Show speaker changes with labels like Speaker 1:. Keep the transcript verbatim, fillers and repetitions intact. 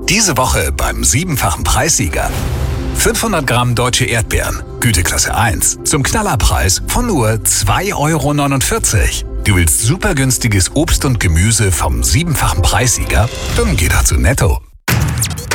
Speaker 1: Diese Woche beim siebenfachen Preissieger. fünfhundert Gramm deutsche Erdbeeren, Güteklasse eins, zum Knallerpreis von nur zwei Euro neunundvierzig. Du willst super günstiges Obst und Gemüse vom siebenfachen Preissieger? Dann geh doch zu Netto.